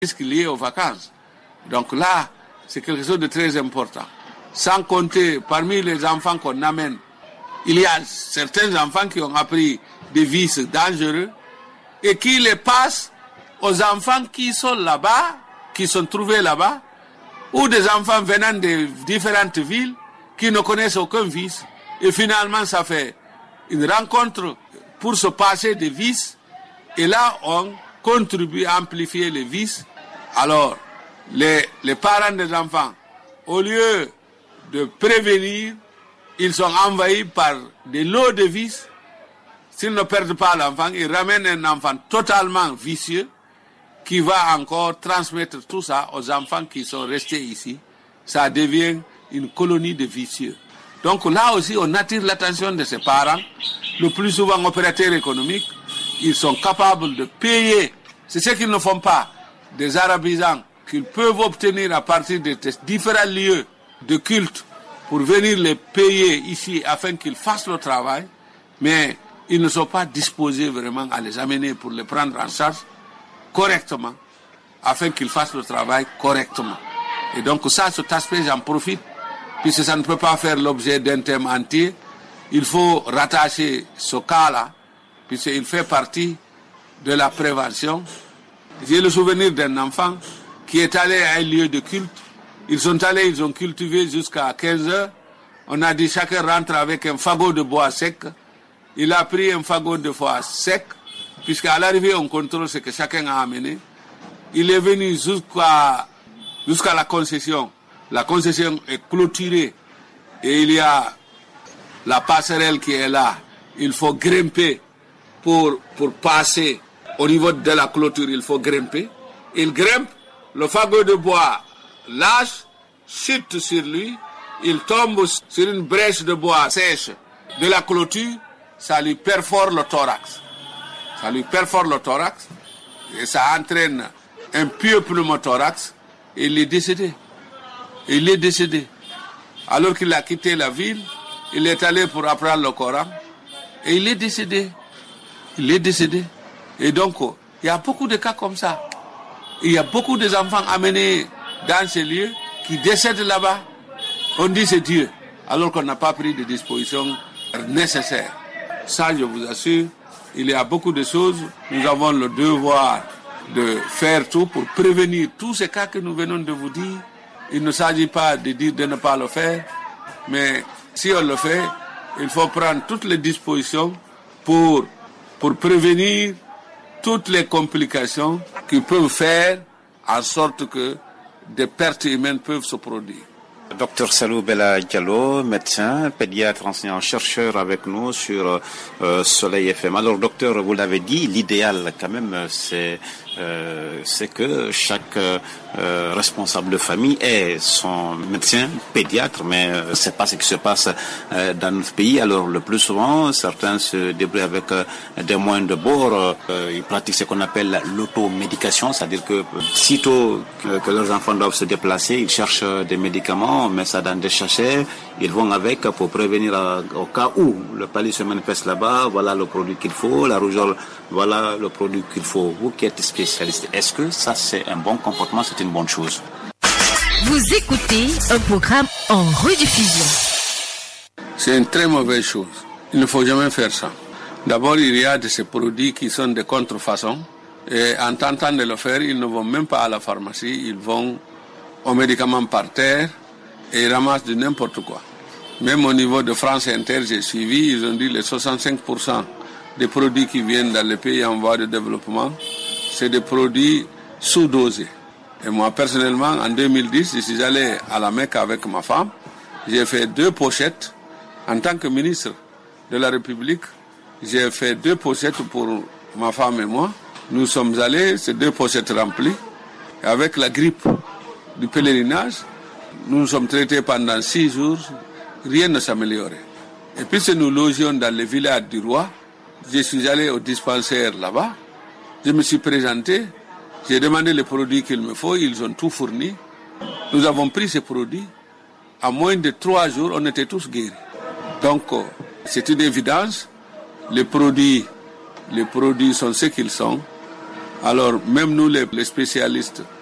risques liés aux vacances. Donc là, c'est quelque chose de très important. Sans compter, parmi les enfants qu'on amène, il y a certains enfants qui ont appris des vices dangereux et qui les passent aux enfants qui sont là-bas, qui sont trouvés là-bas, ou des enfants venant de différentes villes qui ne connaissent aucun vice. Et finalement, ça fait une rencontre pour se passer des vices. Et là, on contribue à amplifier les vices. Alors, les parents des enfants, au lieu de prévenir, ils sont envahis par des lots de vices. S'ils ne perdent pas l'enfant, ils ramènent un enfant totalement vicieux qui va encore transmettre tout ça aux enfants qui sont restés ici. Ça devient une colonie de vicieux. Donc là aussi, on attire l'attention de ces parents. Le plus souvent, opérateurs économiques, ils sont capables de payer. C'est ce qu'ils ne font pas. Des arabisants qu'ils peuvent obtenir à partir de différents lieux de culte pour venir les payer ici afin qu'ils fassent le travail. Mais ils ne sont pas disposés vraiment à les amener pour les prendre en charge correctement, afin qu'ils fassent le travail correctement. Et donc ça, cet aspect, j'en profite, puisque ça ne peut pas faire l'objet d'un thème entier. Il faut rattacher ce cas-là, puisqu'il fait partie de la prévention. J'ai le souvenir d'un enfant qui est allé à un lieu de culte. Ils sont allés, ils ont cultivé jusqu'à 15 heures. On a dit chacun rentre avec un fagot de bois sec. Il a pris un fagot de bois sec, puisqu'à l'arrivée, on contrôle ce que chacun a amené. Il est venu jusqu'à la concession. La concession est clôturée et il y a la passerelle qui est là. Il faut grimper pour passer au niveau de la clôture. Il faut grimper. Il grimpe, le fagot de bois lâche, chute sur lui. Il tombe sur une brèche de bois sèche de la clôture. Ça lui perfore le thorax. Et ça entraîne un pieux pneumothorax. Et il est décédé. Alors qu'il a quitté la ville, il est allé pour apprendre le Coran. Et il est décédé. Et donc, il y a beaucoup de cas comme ça. Il y a beaucoup d'enfants amenés dans ces lieux qui décèdent là-bas. On dit c'est Dieu, alors qu'on n'a pas pris de dispositions nécessaires. Ça, je vous assure, il y a beaucoup de choses. Nous avons le devoir de faire tout pour prévenir tous ces cas que nous venons de vous dire. Il ne s'agit pas de dire de ne pas le faire, mais si on le fait, il faut prendre toutes les dispositions pour prévenir toutes les complications qui peuvent faire en sorte que des pertes humaines peuvent se produire. Docteur Salou Bella Diallo, médecin, pédiatre, enseignant-chercheur avec nous sur Soleil FM. Alors docteur, vous l'avez dit, l'idéal quand même c'est que chaque responsable de famille ait son médecin pédiatre, mais c'est pas ce qui se passe dans notre pays. Alors le plus souvent, certains se débrouillent avec des moyens de bord. Ils pratiquent ce qu'on appelle l'automédication, c'est-à-dire que sitôt que leurs enfants doivent se déplacer, ils cherchent des médicaments, on met ça dans des sachets, ils vont avec pour prévenir au cas où le palu se manifeste là-bas. Voilà le produit qu'il faut, la rougeole, voilà le produit qu'il faut. Vous qui êtes spécialiste, est-ce que ça c'est un bon comportement, c'est une bonne chose? Vous écoutez un programme en rediffusion. C'est une très mauvaise chose. Il ne faut jamais faire ça. D'abord, il y a de ces produits qui sont de contrefaçon. Et en tentant de le faire, ils ne vont même pas à la pharmacie, ils vont aux médicaments par terre et ils ramassent de n'importe quoi. Même au niveau de France Inter, j'ai suivi, ils ont dit les 65% des produits qui viennent dans les pays en voie de développement, c'est des produits sous-dosés. Et moi, personnellement, en 2010, je suis allé à la Mecque avec ma femme. J'ai fait 2 pochettes. En tant que ministre de la République, j'ai fait 2 pochettes pour ma femme et moi. Nous sommes allés, ces 2 pochettes remplies. Et avec la grippe du pèlerinage, nous nous sommes traités pendant 6 jours. Rien ne s'améliorait. Et puis, nous logions dans le village du roi. Je suis allé au dispensaire là-bas. Je me suis présenté. J'ai demandé les produits qu'il me faut. Ils ont tout fourni. Nous avons pris ces produits. À moins de 3 jours, on était tous guéris. Donc, c'est une évidence. Les produits sont ce qu'ils sont. Alors, même nous, les spécialistes,